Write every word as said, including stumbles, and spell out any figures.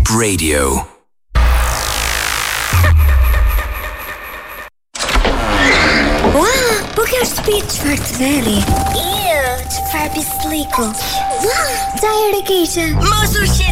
Radio. Wow, bugger speech for Tveri. Ew, for Bislico. Wow, tired occasion. Mosu shit